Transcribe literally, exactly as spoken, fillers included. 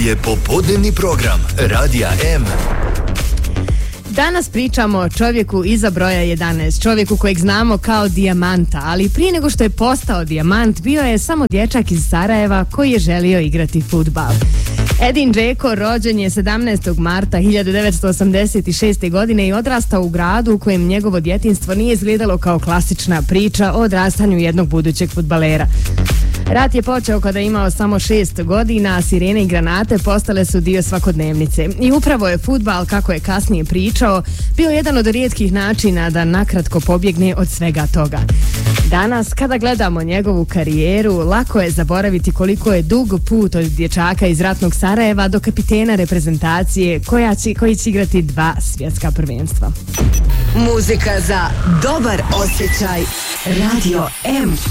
je popodnevni program Radija M. Danas pričamo o čovjeku iza broja jedanaest, čovjeku kojeg znamo kao dijamanta, ali prije nego što je postao dijamant, bio je samo dječak iz Sarajeva koji je želio igrati fudbal. Edin Džeko rođen je sedamnaestog marta hiljadu devetsto osamdeset šeste. godine i odrastao u gradu u kojem njegovo djetinjstvo nije izgledalo kao klasična priča o odrastanju jednog budućeg fudbalera. Rat je počeo kada je imao samo šest godina, a sirene i granate postale su dio svakodnevnice. I upravo je fudbal, kako je kasnije pričao, bio jedan od rijetkih načina da nakratko pobjegne od svega toga. Danas, kada gledamo njegovu karijeru, lako je zaboraviti koliko je dug put od dječaka iz ratnog Sarajeva do kapitena reprezentacije koja će, koji će igrati dva svjetska prvenstva. Muzika za dobar osjećaj. Radio M.